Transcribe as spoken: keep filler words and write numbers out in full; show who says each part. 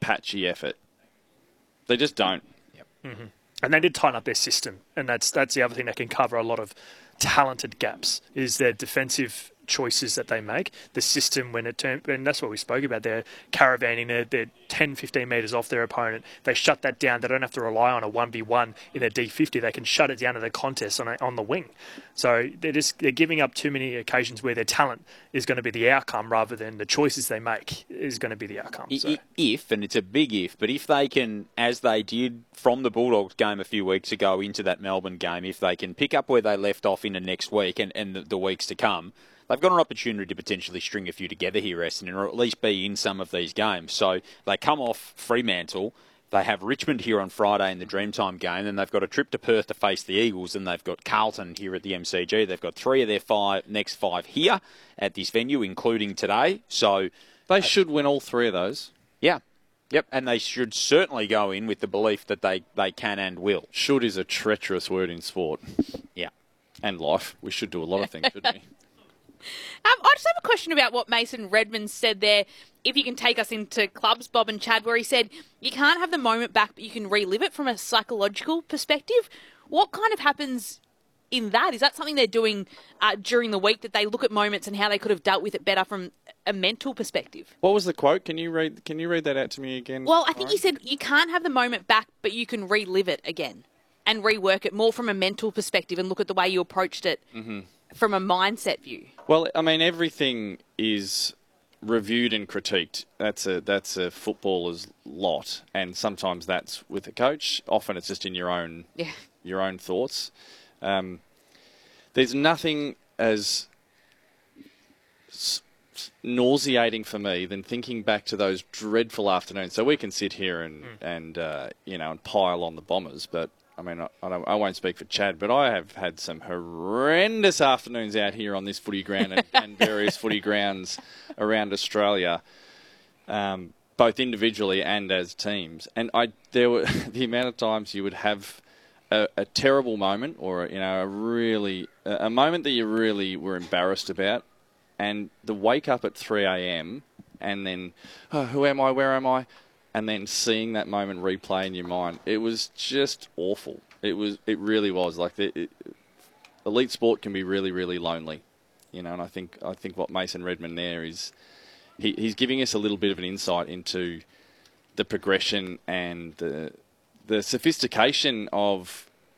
Speaker 1: patchy effort. They just don't.
Speaker 2: Yep. Mm-hmm. And they did tighten up their system, and that's that's the other thing that can cover a lot of talented gaps, is their defensive choices that they make. The system, when it turn, and that's what we spoke about, they're caravanning, they're, they're ten, fifteen metres off their opponent. They shut that down. They don't have to rely on a one v one in a D fifty. They can shut it down to the contest on a, on the wing. So they're just they're giving up too many occasions where their talent is going to be the outcome rather than the choices they make is going to be the outcome. So.
Speaker 1: If, and it's a big if, but if they can, as they did from the Bulldogs game a few weeks ago into that Melbourne game, if they can pick up where they left off in the next week and, and the, the weeks to come, they've got an opportunity to potentially string a few together here, Essendon, or at least be in some of these games. So they come off Fremantle. They have Richmond here on Friday in the Dreamtime game, and they've got a trip to Perth to face the Eagles, and they've got Carlton here at the M C G. They've got three of their five next five here at this venue, including today. So
Speaker 3: they should win all three of those.
Speaker 1: Yeah. Yep, and they should certainly go in with the belief that they, they can and will.
Speaker 3: Should is a treacherous word in sport.
Speaker 1: Yeah.
Speaker 3: And life. We should do a lot of things, shouldn't we?
Speaker 4: Um, I just have a question about what Mason Redman said there. If you can take us into clubs, Bob and Chad, where he said you can't have the moment back, but you can relive it from a psychological perspective. What kind of happens in that? Is that something they're doing uh, during the week, that they look at moments and how they could have dealt with it better from a mental perspective?
Speaker 3: What was the quote? Can you read? Can you read that out to me again?
Speaker 4: Well, I think he said you can't have the moment back, but you can relive it again and rework it more from a mental perspective and look at the way you approached it.
Speaker 3: Mm-hmm.
Speaker 4: From a mindset view.
Speaker 3: Well, I mean, everything is reviewed and critiqued. That's a that's a footballer's lot, and sometimes that's with a coach. Often it's just in your own
Speaker 4: yeah.
Speaker 3: your own thoughts. Um, there's nothing as s- nauseating for me than thinking back to those dreadful afternoons. So we can sit here and mm. and uh, you know and pile on the Bombers, but. I mean, I, I, don't, I won't speak for Chad, but I have had some horrendous afternoons out here on this footy ground and, and various footy grounds around Australia, um, both individually and as teams. And I, there were the amount of times you would have a, a terrible moment, or you know, a really a moment that you really were embarrassed about, and the wake up at three a m and then, oh, who am I? Where am I? And then seeing that moment replay in your mind, it was just awful. It was, it really was. Like the it, elite sport can be really, really lonely, you know. And I think, I think what Mason Redman there is, he, he's giving us a little bit of an insight into the progression and the the sophistication of